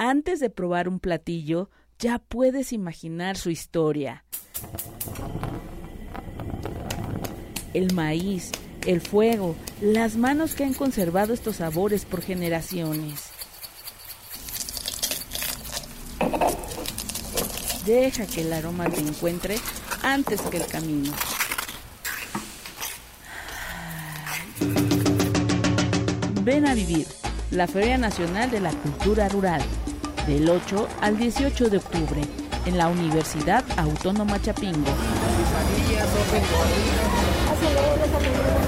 Antes de probar un platillo, ya puedes imaginar su historia. El maíz, el fuego, las manos que han conservado estos sabores por generaciones. Deja que el aroma te encuentre antes que el camino. Ven a vivir la Feria Nacional de la Cultura Rural, del 8 al 18 de octubre, en la Universidad Autónoma Chapingo.